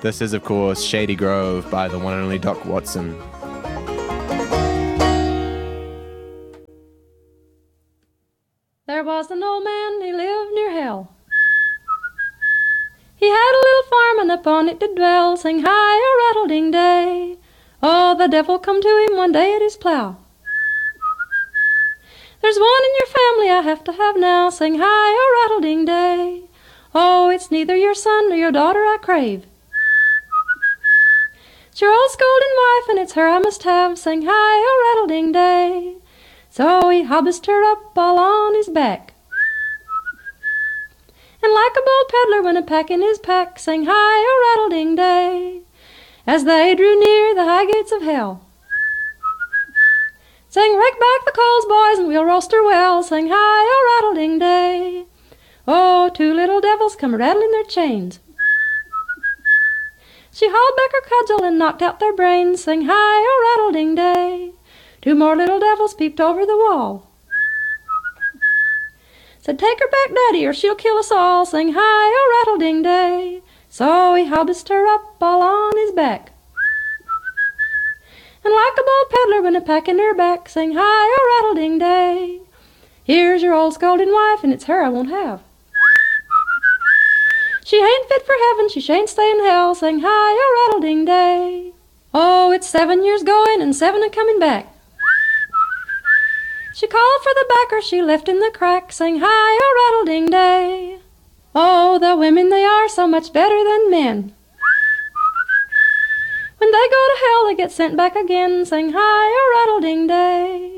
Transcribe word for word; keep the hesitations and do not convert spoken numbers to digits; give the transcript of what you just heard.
This is, of course, Shady Grove by the one and only Doc Watson. There was an old man, he lived near hell. He had a little farm, and upon it did dwell, sing hi-o-rattle-ding-day. Oh, the devil come to him one day at his plow. There's one in your family I have to have now, sing hi-o-rattle-ding-day. Oh, it's neither your son nor your daughter I crave. It's your old scolding wife, and it's her I must have, sing hi-o-rattle-ding-day. So he hobbised her up all on his back, and like a bold peddler went a-packing his pack, sang hi-o-rattle-ding-day. As they drew near the high gates of hell, sang rake back the coals, boys, and we'll roast her well, sang hi-o-rattle-ding-day. Oh, two little devils come rattling their chains. She hauled back her cudgel and knocked out their brains, sang hi-o-rattle-ding-day. Two more little devils peeped over the wall, said, take her back, Daddy, or she'll kill us all, sang hi-o-rattle-ding-day. So he hobbised her up all on his back, and like a bold peddler went a-packing her back, sang hi-o-rattle-ding-day. Here's your old scolding wife, and it's her I won't have. She ain't fit for heaven, she shan't stay in hell, sang hi-o-rattle-ding-day. Oh, it's seven years going and seven a-coming back. She called for the backer she left in the crack, sang hi-o-rattle-ding-day. Oh, the women, they are so much better than men. When they go to hell, they get sent back again, sang hi-o-rattle-ding-day.